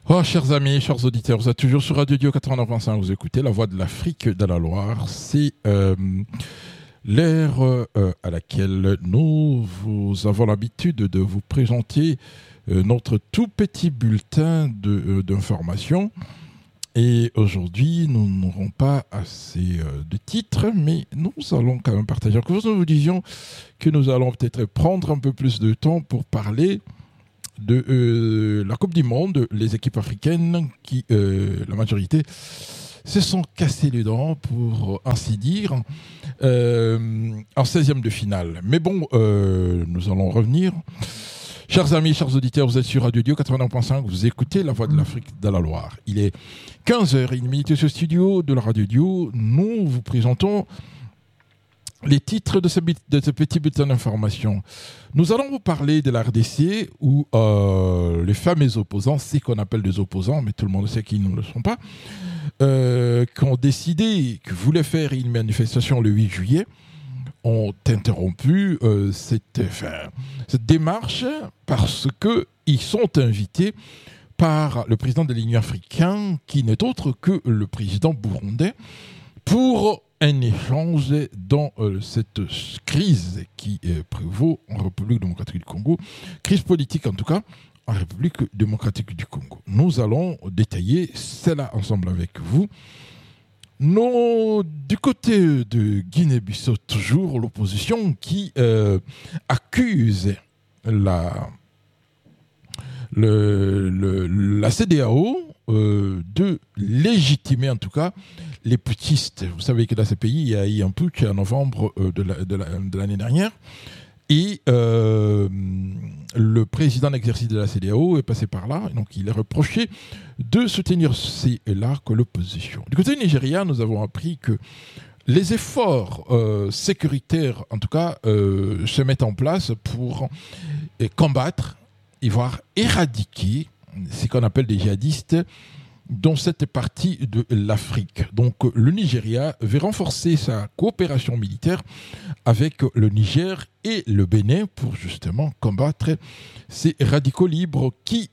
Oh, chers amis, chers auditeurs, vous êtes toujours sur Radio Dio 89.5, vous écoutez La Voix de l'Afrique de la Loire. C'est l'ère à laquelle nous avons l'habitude de vous présenter notre tout petit bulletin d'information. Et aujourd'hui, nous n'aurons pas assez de titres, mais nous allons quand même partager. Que nous vous disions que nous allons peut-être prendre un peu plus de temps pour parler de la Coupe du Monde. Les équipes africaines qui, la majorité, se sont cassées les dents, pour ainsi dire, en 16e de finale. Mais bon, nous allons revenir. Chers amis, chers auditeurs, vous êtes sur Radio Dio 89.5, vous écoutez La Voix de l'Afrique de la Loire. Il est 15h01 ce studio de la Radio Dio. Nous vous présentons les titres de ce petit bulletin d'information. Nous allons vous parler de la RDC où les fameux opposants, c'est qu'on appelle des opposants, mais tout le monde sait qu'ils ne le sont pas, qui ont décidé, qui voulaient faire une manifestation le 8 juillet, ont interrompu cette démarche parce qu'ils sont invités par le président de l'Union africaine, qui n'est autre que le président burundais, pour un échange dans cette crise qui prévaut en République démocratique du Congo, crise politique en tout cas, en République démocratique du Congo. Nous allons détailler cela ensemble avec vous. Du côté de Guinée-Bissau, toujours l'opposition qui accuse la CEDEAO de légitimer en tout cas les putschistes. Vous savez que dans ce pays, il y a eu un putsch en novembre de l'année dernière. Et le président en exercice de la CEDEAO est passé par là. Donc il est reproché de soutenir là que l'opposition. Du côté du Nigeria, nous avons appris que les efforts sécuritaires, en tout cas, se mettent en place pour combattre et voire éradiquer ce qu'on appelle des djihadistes dans cette partie de l'Afrique. Donc le Nigeria veut renforcer sa coopération militaire avec le Niger et le Bénin pour justement combattre ces radicaux libres qui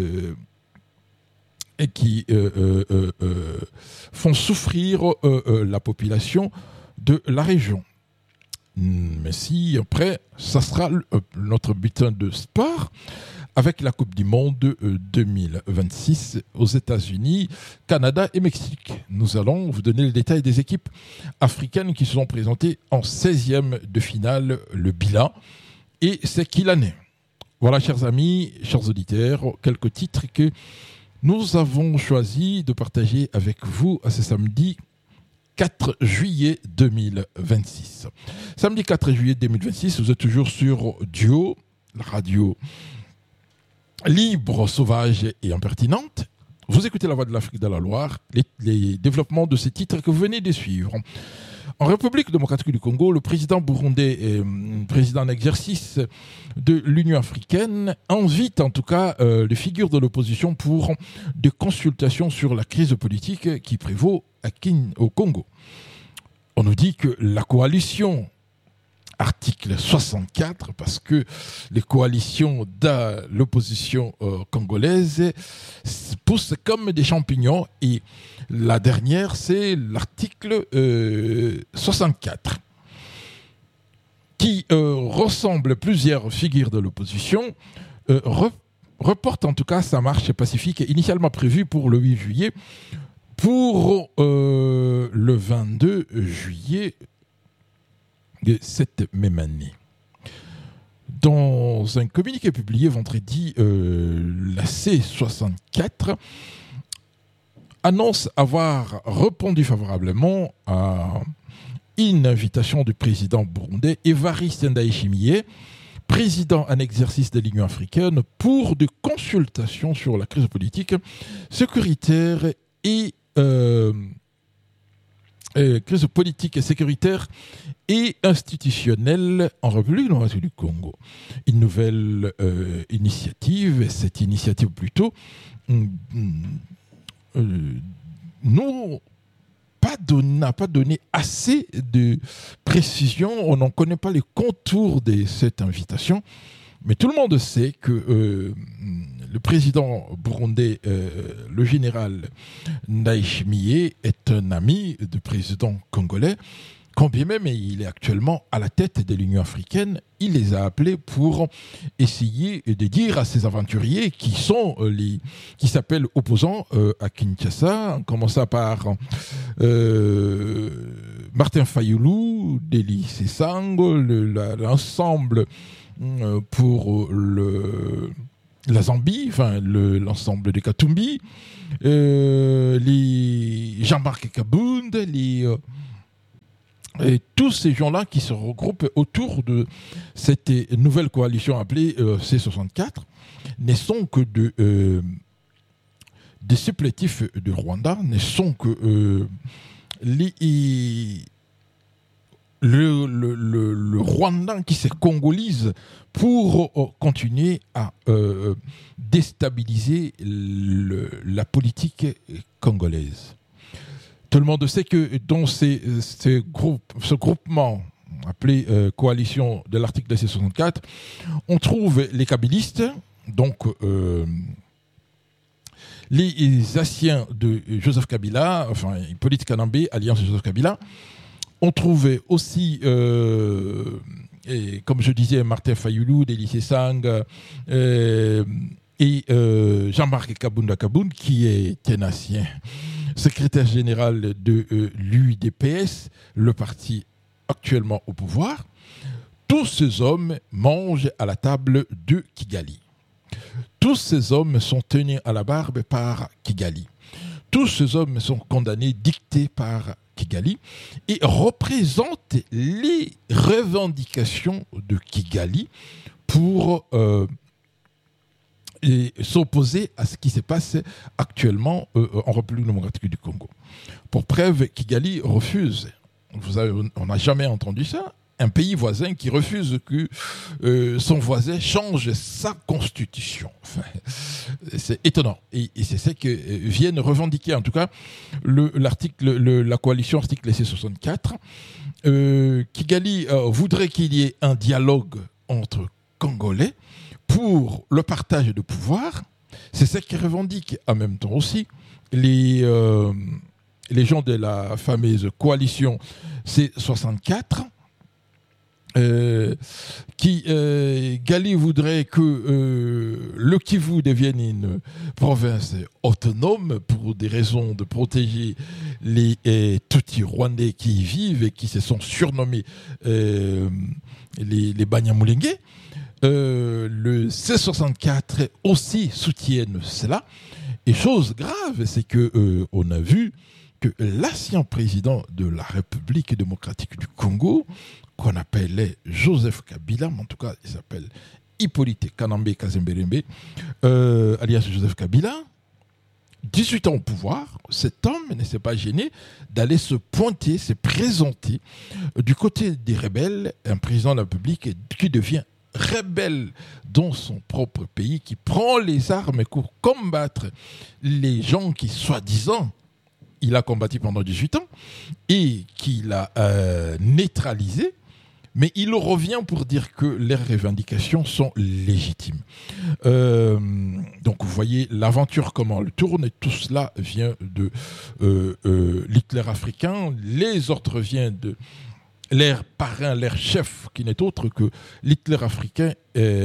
font souffrir la population de la région. Mais si après, ça sera notre bulletin de sport avec la Coupe du Monde 2026 aux États-Unis, Canada et Mexique. Nous allons vous donner les détails des équipes africaines qui se sont présentées en 16e de finale, le bilan, et c'est qu'il en est. Voilà, chers amis, chers auditeurs, quelques titres que nous avons choisi de partager avec vous à ce samedi 4 juillet 2026. Samedi 4 juillet 2026, vous êtes toujours sur Dio, la radio libre, sauvage et impertinente. Vous écoutez La Voix de l'Afrique de la Loire, les développements de ces titres que vous venez de suivre. En République démocratique du Congo, le président burundais et président en exercice de l'Union africaine invite en tout cas les figures de l'opposition pour des consultations sur la crise politique qui prévaut au Congo. On nous dit que la coalition article 64, parce que les coalitions de l'opposition congolaise poussent comme des champignons, et la dernière, c'est l'article 64, qui ressemble à plusieurs figures de l'opposition, reporte en tout cas sa marche pacifique initialement prévue pour le 8 juillet, pour le 22 juillet de cette même année. Dans un communiqué publié vendredi, la C64 annonce avoir répondu favorablement à une invitation du président burundais Évariste Ndayishimiye, président en exercice de l'Union africaine, pour des consultations sur la crise politique, sécuritaire et crise politique et sécuritaire et institutionnelle en République démocratique du Congo. Une nouvelle initiative, cette initiative plutôt, n'a pas donné assez de précision, on n'en connaît pas les contours de cette invitation, mais tout le monde sait que le président burundais, le général Ndayishimiye, est un ami du président congolais. Quand bien même il est actuellement à la tête de l'Union africaine, il les a appelés pour essayer de dire à ces aventuriers qui s'appellent opposants à Kinshasa, en commençant par Martin Fayulu, Deli Sesang, l'ensemble pour la Zambie, enfin l'ensemble des Katumbi, les Jean-Marc Kabound, et tous ces gens-là qui se regroupent autour de cette nouvelle coalition appelée C64 ne sont que des supplétifs de Rwanda, ne sont que le Rwanda qui se congolise pour continuer à déstabiliser la politique congolaise. Tout le monde sait que dans ce groupement appelé coalition de l'article C64, on trouve les kabylistes, donc les Haïtiens de Joseph Kabila, enfin Hippolyte Kanambe, alliance de Joseph Kabila. On trouvait aussi, et comme je disais, Martin Fayulu, Deli Sesang, et Jean-Marc Kabunda Kabound, qui est un ancien secrétaire général de l'UDPS, le parti actuellement au pouvoir. Tous ces hommes mangent à la table de Kigali. Tous ces hommes sont tenus à la barbe par Kigali. Tous ces hommes sont condamnés, dictés par Kigali et représentent les revendications de Kigali pour s'opposer à ce qui se passe actuellement en République démocratique du Congo. Pour preuve, Kigali refuse. On n'a jamais entendu ça. Un pays voisin qui refuse que son voisin change sa constitution. Enfin, c'est étonnant. Et c'est ce que viennent revendiquer, en tout cas, la coalition article C64. Kigali voudrait qu'il y ait un dialogue entre Congolais pour le partage de pouvoir. C'est ce qui revendique en même temps aussi les gens de la fameuse coalition C64. Gali voudrait que le Kivu devienne une province autonome pour des raisons de protéger les Tutsis rwandais qui y vivent et qui se sont surnommés les Banyamulenge. Le C64 aussi soutiennent cela. Et chose grave, c'est que on a vu que l'ancien président de la République démocratique du Congo, qu'on appelait Joseph Kabila, mais en tout cas il s'appelle Hippolyte Kanambe Kazembelembe, alias Joseph Kabila, 18 ans au pouvoir, cet homme ne s'est pas gêné d'aller se pointer, se présenter du côté des rebelles, un président de la République qui devient rebelle dans son propre pays, qui prend les armes pour combattre les gens qui, soi-disant, il a combattu pendant 18 ans et qu'il a neutralisé, mais il revient pour dire que les revendications sont légitimes. Donc vous voyez l'aventure comment elle tourne, et tout cela vient de l'Hitler africain, les ordres viennent de leur parrain, leur chef, qui n'est autre que l'Hitler africain,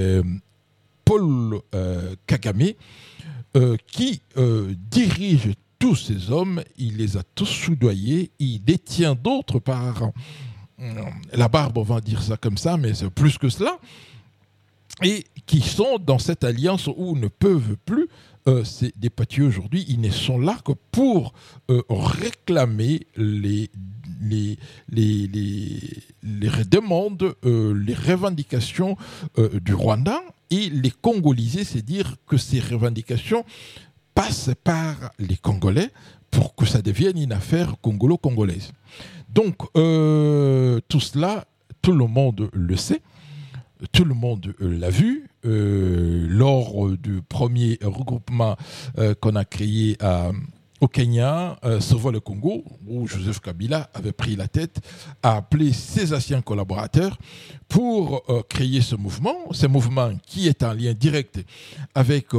Paul Kagame, qui dirige tous ces hommes, il les a tous soudoyés, il détient d'autres par la barbe, on va dire ça comme ça, mais c'est plus que cela, et qui sont dans cette alliance où ne peuvent plus c'est des patriotes aujourd'hui, ils ne sont là que pour réclamer les demandes, les revendications du Rwanda, et les Congolais, c'est dire que ces revendications passe par les Congolais pour que ça devienne une affaire congolo-congolaise. Donc, tout cela, tout le monde le sait, tout le monde l'a vu lors du premier regroupement qu'on a créé à au Kenya, Sauva le Congo, où Joseph Kabila avait pris la tête, a appelé ses anciens collaborateurs pour créer ce mouvement qui est en lien direct avec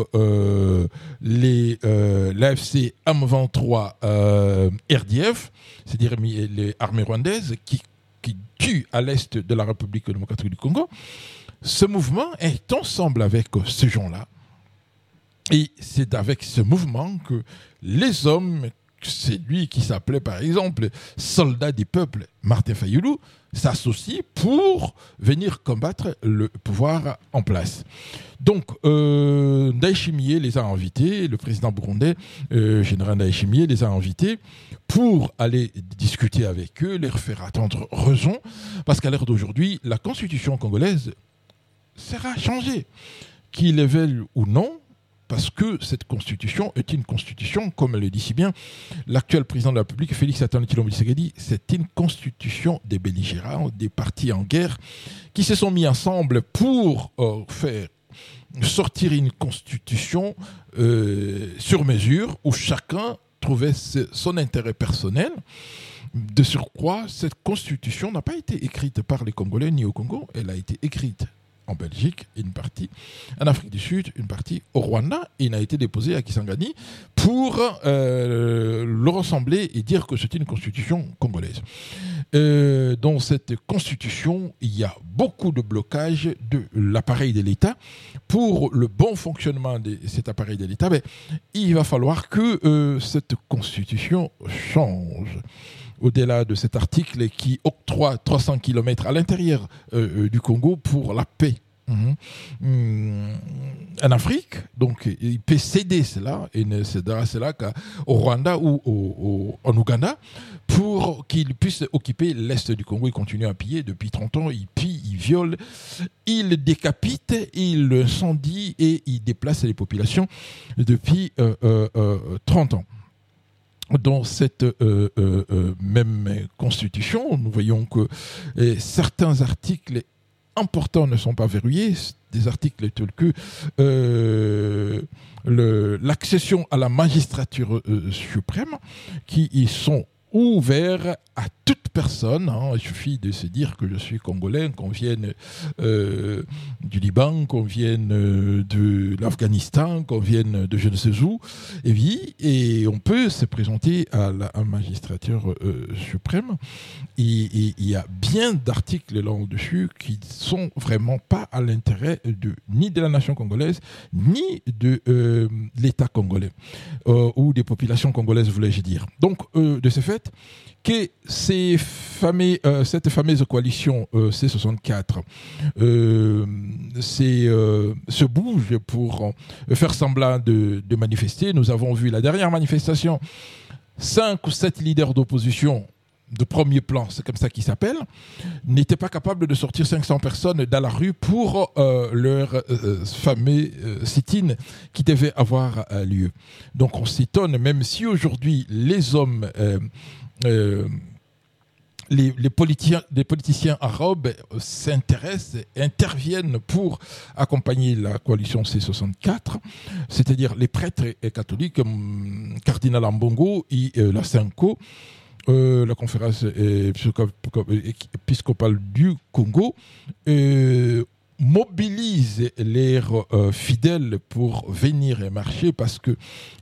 l'AFC M23 RDF, c'est-à-dire les armées rwandaises qui tuent à l'est de la République démocratique du Congo. Ce mouvement est ensemble avec ces gens-là. Et c'est avec ce mouvement que les hommes, c'est lui qui s'appelait par exemple soldat du peuple, Martin Fayulu, s'associent pour venir combattre le pouvoir en place. Donc, Ndayishimiye les a invités, le président burundais, général Ndayishimiye les a invités pour aller discuter avec eux, leur faire attendre raison, parce qu'à l'heure d'aujourd'hui, la constitution congolaise sera changée, qu'ils le veulent ou non, parce que cette constitution est une constitution, comme le dit si bien l'actuel président de la République, Félix Antoine Tshilombo Tshisekedi, c'est une constitution des belligérants, des partis en guerre, qui se sont mis ensemble pour faire sortir une constitution sur mesure, où chacun trouvait son intérêt personnel. De surcroît, cette constitution n'a pas été écrite par les Congolais ni au Congo, elle a été écrite en Belgique, une partie en Afrique du Sud, une partie au Rwanda, et il a été déposé à Kisangani pour le ressembler et dire que c'est une constitution congolaise. Dans cette constitution, il y a beaucoup de blocages de l'appareil de l'État. Pour le bon fonctionnement de cet appareil de l'État, il va falloir que cette constitution change. Au-delà de cet article qui octroie 300 km à l'intérieur du Congo pour la paix. En Afrique, donc il peut céder cela, et ne cédera cela qu'au Rwanda ou en Ouganda, pour qu'il puisse occuper l'est du Congo. Il continue à piller depuis 30 ans, il pille, il viole, il décapite, il incendie et il déplace les populations depuis 30 ans. Dans cette même constitution, nous voyons que certains articles importants ne sont pas verrouillés, des articles tels que l'accession à la magistrature suprême, qui y sont ouverts à toute personne. Il suffit de se dire que je suis congolais, qu'on vienne du Liban, qu'on vienne de l'Afghanistan, qu'on vienne de je ne sais où, et on peut se présenter à la magistrature suprême. Il y a bien d'articles là-dessus qui ne sont vraiment pas à l'intérêt ni de la nation congolaise, ni de l'État congolais, ou des populations congolaises, voulais-je dire. Donc, de ce fait, que cette fameuse coalition C64 se bouge pour faire semblant de manifester. Nous avons vu la dernière manifestation, 5 ou 7 leaders d'opposition de premier plan, c'est comme ça qu'ils s'appellent, n'étaient pas capables de sortir 500 personnes dans la rue pour leur fameux sit-in qui devait avoir lieu. Donc on s'étonne, même si aujourd'hui les hommes, les politiciens arabes s'intéressent, interviennent pour accompagner la coalition C64, c'est-à-dire les prêtres et catholiques comme Cardinal Ambongo et la Senko, la conférence épiscopale du Congo, mobilise leurs fidèles pour venir et marcher, parce que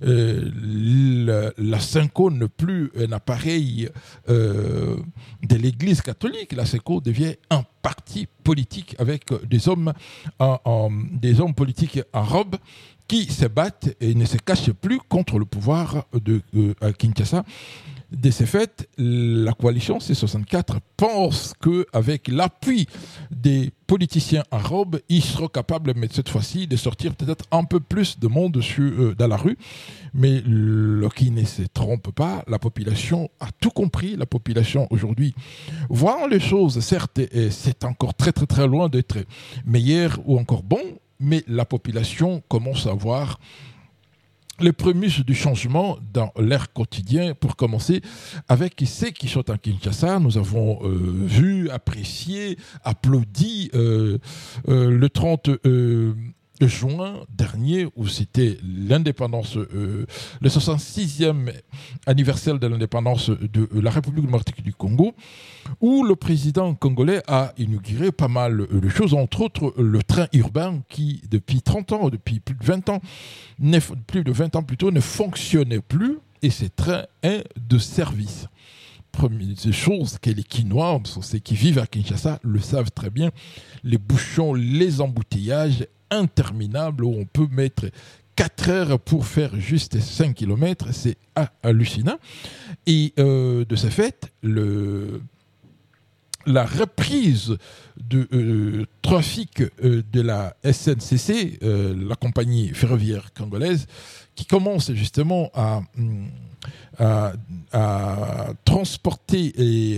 la Senko n'est plus un appareil de l'Église catholique. La Senko devient un parti politique avec des hommes politiques arabes qui se battent et ne se cachent plus contre le pouvoir de Kinshasa. De ce fait, la coalition C64 pense qu'avec l'appui des politiciens arabes, ils seront capables, mais cette fois-ci, de sortir peut-être un peu plus de monde dans la rue. Mais qui ne se trompe pas, la population a tout compris. La population aujourd'hui voit les choses, certes, et c'est encore très très très loin d'être meilleur ou encore bon, mais la population commence à voir les prémices du changement dans l'air quotidien. Pour commencer, avec ceux qui sont à Kinshasa, nous avons vu, apprécié, applaudi le 30 juin dernier, où c'était l'indépendance, le 66e anniversaire de l'indépendance de la République démocratique du Congo, où le président congolais a inauguré pas mal de choses, entre autres le train urbain qui, depuis 30 ans, depuis plus de 20 ans, ne fonctionnait plus, et ces trains est de service. Première chose que les Quinois, ceux qui vivent à Kinshasa, le savent très bien, les bouchons, les embouteillages interminables où on peut mettre 4 heures pour faire juste 5 km, c'est hallucinant. Et de ce fait, la reprise de trafic de la SNCC, la compagnie ferroviaire congolaise, qui commence justement à transporter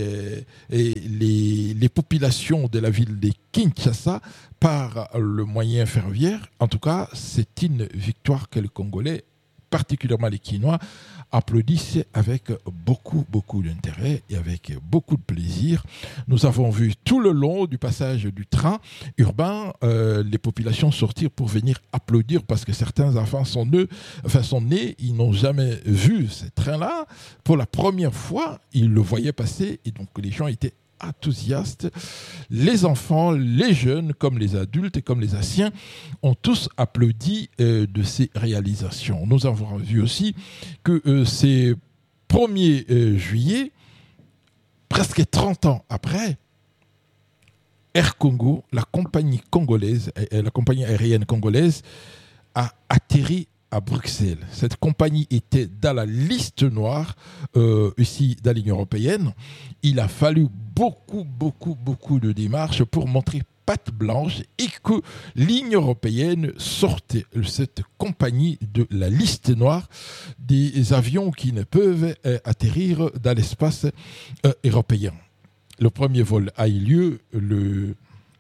les populations de la ville de Kinshasa par le moyen ferroviaire. En tout cas, c'est une victoire que les Congolais, particulièrement les Quinois, applaudissent avec beaucoup d'intérêt et avec beaucoup de plaisir. Nous avons vu tout le long du passage du train urbain les populations sortir pour venir applaudir, parce que certains enfants sont nés, ils n'ont jamais vu ce train-là. Pour la première fois, ils le voyaient passer, et donc les gens étaient enthousiastes. Les enfants, les jeunes, comme les adultes et comme les anciens, ont tous applaudi de ces réalisations. Nous avons vu aussi que ces 1er juillet, presque 30 ans après, Air Congo, la compagnie aérienne congolaise, a atterri à Bruxelles. Cette compagnie était dans la liste noire ici dans l'Union européenne. Il a fallu beaucoup de démarches pour montrer patte blanche et que l'Union européenne sortait cette compagnie de la liste noire des avions qui ne peuvent atterrir dans l'espace européen. Le premier vol a eu lieu le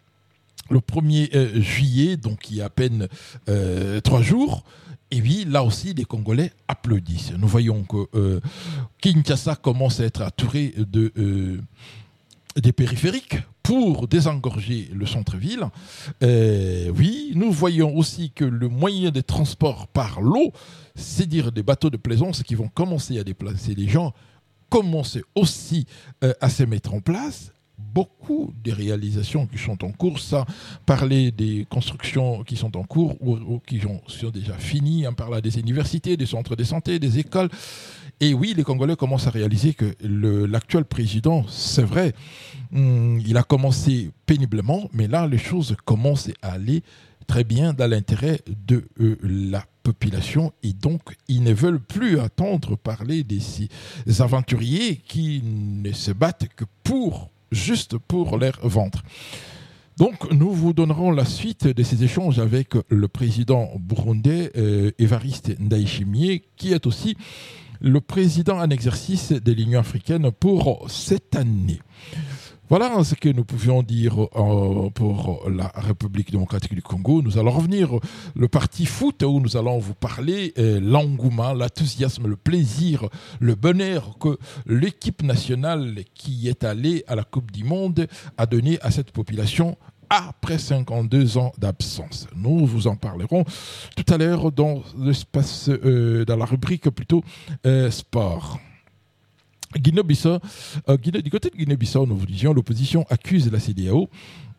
1er juillet, donc il y a à peine 3 jours. Et oui, là aussi, les Congolais applaudissent. Nous voyons que Kinshasa commence à être entouré des périphériques pour désengorger le centre-ville. Oui, nous voyons aussi que le moyen de transport par l'eau, c'est-à-dire des bateaux de plaisance qui vont commencer à déplacer les gens, commence aussi à se mettre en place. Beaucoup de réalisations qui sont en cours, sans parler des constructions qui sont en cours ou qui sont déjà finies, en parlant des universités, des centres de santé, des écoles. Et oui, les Congolais commencent à réaliser que l'actuel président, c'est vrai, il a commencé péniblement, mais là, les choses commencent à aller très bien dans l'intérêt de la population, et donc ils ne veulent plus attendre parler de ces aventuriers qui ne se battent que juste pour leur ventre. Donc, nous vous donnerons la suite de ces échanges avec le président burundais Évariste Ndayishimiye, qui est aussi le président en exercice de l'Union africaine pour cette année. Voilà ce que nous pouvions dire pour la République démocratique du Congo. Nous allons revenir le parti foot où nous allons vous parler l'engouement, l'enthousiasme, le plaisir, le bonheur que l'équipe nationale qui est allée à la Coupe du Monde a donné à cette population après 52 ans d'absence. Nous vous en parlerons tout à l'heure dans l'espace, dans la rubrique plutôt sport. Guinée-Bissau, du côté de Guinée-Bissau, nous vous disions, l'opposition accuse la CEDEAO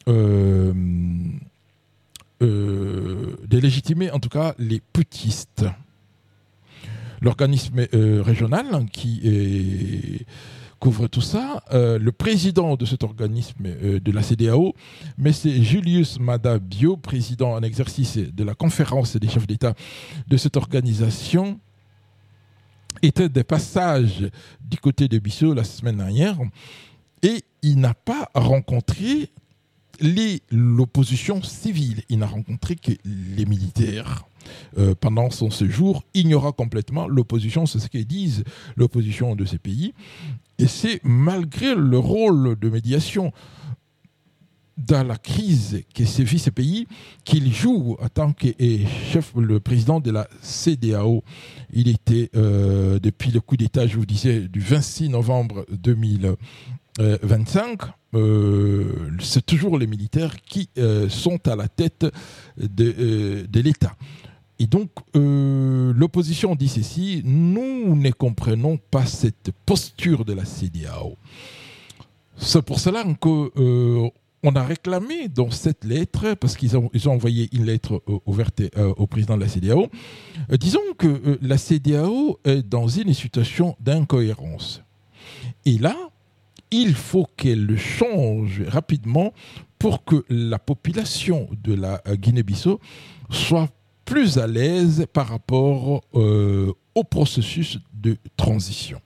de légitimer en tout cas les putschistes. L'organisme régional qui couvre tout ça, le président de cet organisme de la CEDEAO, M. Julius Maada Bio, président en exercice de la conférence des chefs d'État de cette organisation, était de passage du côté de Bissau la semaine dernière, et il n'a pas rencontré l'opposition civile, il n'a rencontré que les militaires. Pendant son séjour, ignora complètement l'opposition, c'est ce qu'ils disent, l'opposition de ces pays, et c'est malgré le rôle de médiation dans la crise que sévit ces pays, qu'il joue en tant que chef, le président de la CEDEAO. Il était, depuis le coup d'État, je vous disais, du 26 novembre 2020, 25, c'est toujours les militaires qui sont à la tête de l'État. Et donc, l'opposition dit ceci, nous ne comprenons pas cette posture de la CEDEAO. C'est pour cela qu'on a réclamé dans cette lettre, parce qu'ils ont envoyé une lettre ouverte au président de la CEDEAO, disons que la CEDEAO est dans une situation d'incohérence. Et là, il faut qu'elle change rapidement pour que la population de la Guinée-Bissau soit plus à l'aise par rapport au processus de transition.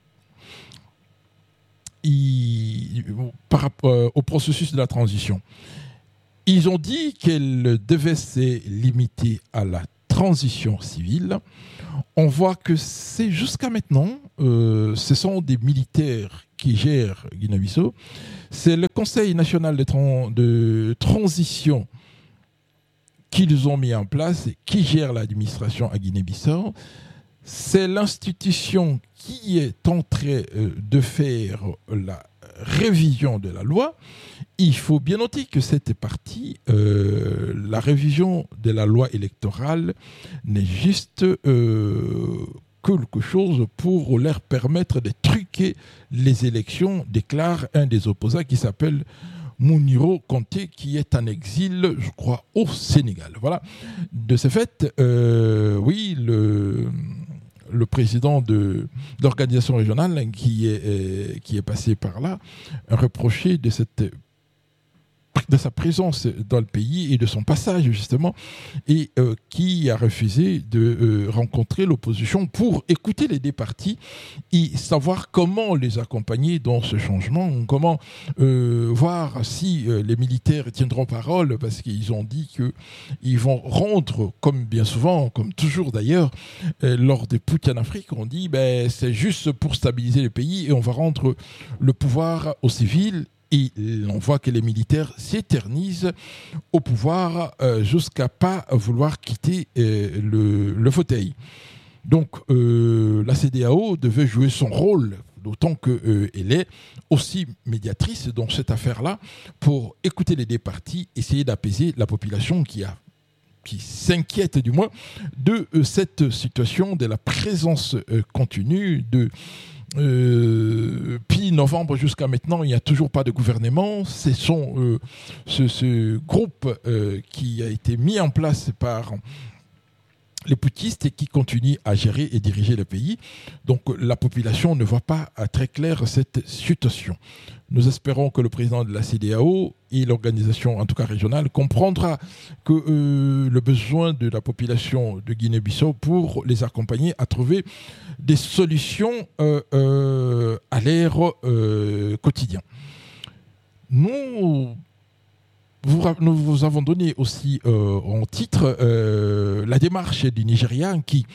Par rapport au processus de la transition. Ils ont dit qu'elle devait se limiter à la transition civile. On voit que c'est jusqu'à maintenant, ce sont des militaires qui gèrent Guinée-Bissau. C'est le Conseil national de transition qu'ils ont mis en place et qui gère l'administration à Guinée-Bissau. C'est l'institution qui est en train de faire la révision de la loi. Il faut bien noter que cette partie, la révision de la loi électorale, n'est juste quelque chose pour leur permettre de truquer les élections, déclare un des opposants qui s'appelle Mouniro Conté, qui est en exil, je crois, au Sénégal. Voilà. De ce fait, oui, le président de l'organisation régionale qui est passé par là a reproché de sa présence dans le pays et de son passage justement, et qui a refusé de rencontrer l'opposition pour écouter les deux partis et savoir comment les accompagner dans ce changement, comment voir si les militaires tiendront parole, parce qu'ils ont dit qu'ils vont rendre, comme bien souvent, comme toujours d'ailleurs, lors des putsch en Afrique, on dit c'est juste pour stabiliser le pays et on va rendre le pouvoir aux civils. Et on voit que les militaires s'éternisent au pouvoir jusqu'à pas vouloir quitter le fauteuil. Donc la CEDEAO devait jouer son rôle, d'autant qu'elle est aussi médiatrice dans cette affaire-là, pour écouter les deux parties, essayer d'apaiser la population qui s'inquiète du moins de cette situation, de la présence continue puis novembre jusqu'à maintenant, il n'y a toujours pas de gouvernement. Ce sont ce groupe qui a été mis en place par les putschistes et qui continue à gérer et diriger le pays. Donc la population ne voit pas à très clair cette situation. Nous espérons que le président de la CEDEAO et l'organisation, en tout cas régionale, comprendra que le besoin de la population de Guinée-Bissau pour les accompagner à trouver des solutions à l'ère quotidien. Nous vous avons donné aussi en titre la démarche du Nigeria qui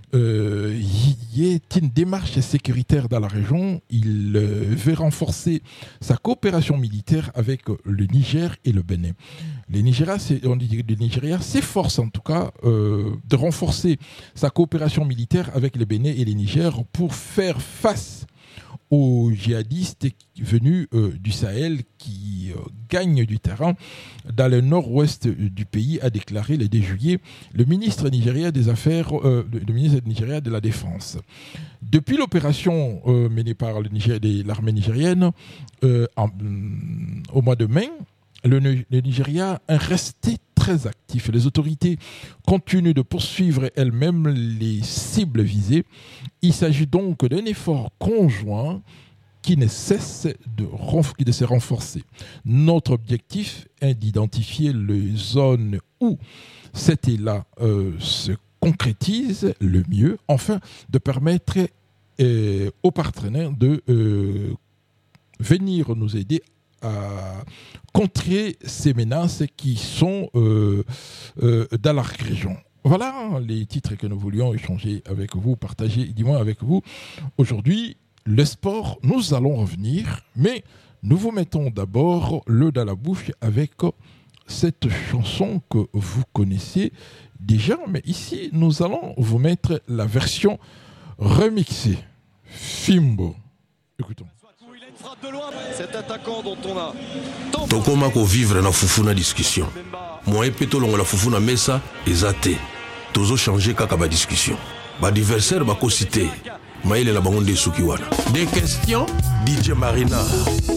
est une démarche sécuritaire dans la région. Il veut renforcer sa coopération militaire avec le Niger et le Bénin. Le Nigeria s'efforce en tout cas de renforcer sa coopération militaire avec le Bénin et le Niger pour faire face aux djihadistes venus du Sahel qui gagnent du terrain dans le nord-ouest du pays, a déclaré le 2 juillet le ministre nigérien des Affaires, le ministre nigérien de la Défense. Depuis l'opération menée par l'armée nigérienne au mois de mai, le Nigeria est resté très actif. Les autorités continuent de poursuivre elles-mêmes les cibles visées. Il s'agit donc d'un effort conjoint qui ne cesse de se renforcer. Notre objectif est d'identifier les zones où cet élan se concrétise le mieux, afin de permettre aux partenaires de venir nous aider à contrer ces menaces qui sont dans la région. Voilà les titres que nous voulions échanger avec vous, partager, dis-moi avec vous. Aujourd'hui, le sport, nous allons revenir, mais nous vous mettons d'abord le dans la bouche avec cette chanson que vous connaissez déjà, mais ici, nous allons vous mettre la version remixée. Fimbo. Écoutons. Cet attaquant dont on a tokoma ko vivre na fufu na discussion moyen pe tolongola fufu na mesa ezate tozo changer kaka ba discussion ba adversaire ba ko citer maile la bango nde suki wana des questions DJ Marina